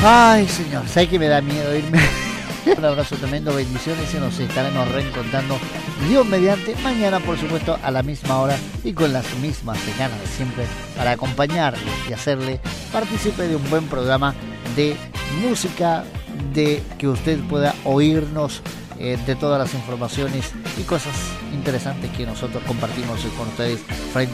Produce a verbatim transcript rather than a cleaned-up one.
Ay, señor, sé que me da miedo irme. Un abrazo tremendo, bendiciones y nos estaremos reencontrando Dios mediante mañana, por supuesto, a la misma hora y con las mismas ganas de siempre para acompañarle y hacerle partícipe de un buen programa de música, de que usted pueda oírnos eh, de todas las informaciones y cosas interesantes que nosotros compartimos con ustedes frente